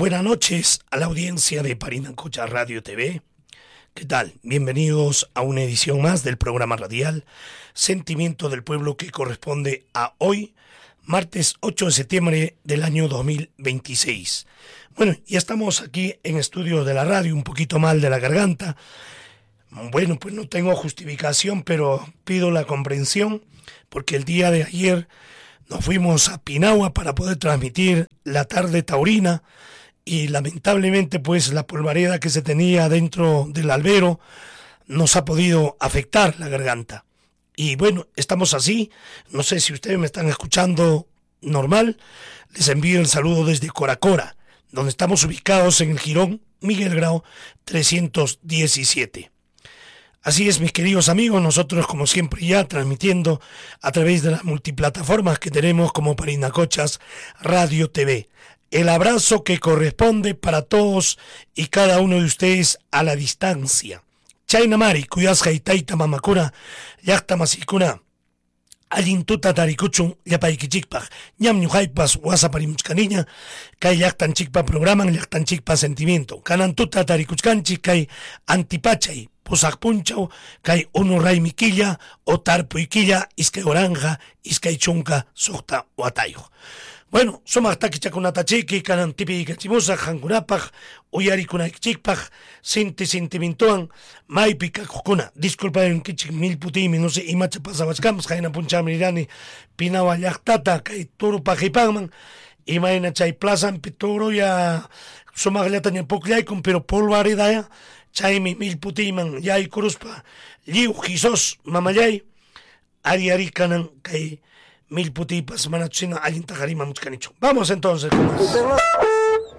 Buenas noches a la audiencia de Parinacocha Radio TV. ¿Qué tal? Bienvenidos a una edición más del programa radial Sentimiento del Pueblo, que corresponde a hoy, martes 8 de septiembre del año 2026. Bueno, ya estamos aquí en estudio de la radio, un poquito mal de la garganta. Bueno, pues no tengo justificación, pero pido la comprensión, porque el día de ayer nos fuimos a Pinagua para poder transmitir la tarde taurina y lamentablemente pues la polvareda que se tenía dentro del albero nos ha podido afectar la garganta. Y bueno, estamos así, no sé si ustedes me están escuchando normal. Les envío el saludo desde Coracora, donde estamos ubicados en el Jirón Miguel Grau 317. Así es, mis queridos amigos, nosotros como siempre ya transmitiendo a través de las multiplataformas que tenemos como Parinacochas Radio TV. El abrazo que corresponde para todos y cada uno de ustedes a la distancia. Chaynamari, kuyasqa itaita mamakuna, llaqta masikuna, allintuta tarikuchun llapaykichikpaq, ñam ñuqaypas wasaparimuchkaniña, kay llaqtanchikpa programan llaqtanchikpa sentimiento. Kanantuta tarikuchkanchik kay antipachay, pusaq punchaw, kay unu raymi killa, o tarpuykilla, iskay oranja, iskay chunka, suqta watayuq. Bueno, sumaq takichakunatachiki, kanan tipi kachimusaq, hankunapaq, uyarikunaykichikpaq, sentimientoan, maypi kakukuna. Disculpaden kichik millputimi, no sé, imacha pasawachkamas, hayna punchami rirani, Pinagua llaqtata, kay Turupa hipanman, imayna chay plazanpi turuya, sumaqllata ñapukllaykun, pero polvaridaya, chaymi millputiman, yaykuruspa, lliw qisos, mamallay, ari kanan, kay millputipas manachina allinta harima muchkanichu. Vamos entonces con más.